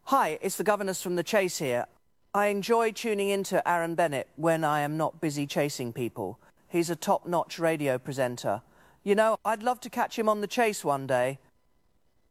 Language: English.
Hi, it's the governess from The Chase here. I enjoy tuning into Aaron Bennett when I am not busy chasing people. He's a top-notch radio presenter. You know, I'd love to catch him on The Chase one day.